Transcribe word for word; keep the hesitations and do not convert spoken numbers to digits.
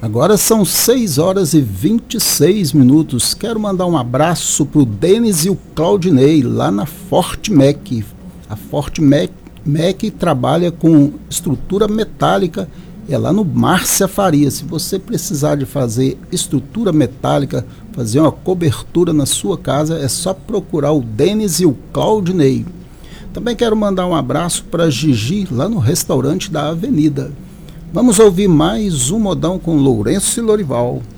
Agora são seis horas e vinte e seis minutos. Quero mandar um abraço para o Denis e o Claudinei, lá na Fortemec. A Fortemec trabalha com estrutura metálica, é lá no Márcia Faria. Se você precisar de fazer estrutura metálica, fazer uma cobertura na sua casa, é só procurar o Denis e o Claudinei. Também quero mandar um abraço para Gigi, lá no restaurante da Avenida. Vamos ouvir mais um modão com Lourenço e Lorival.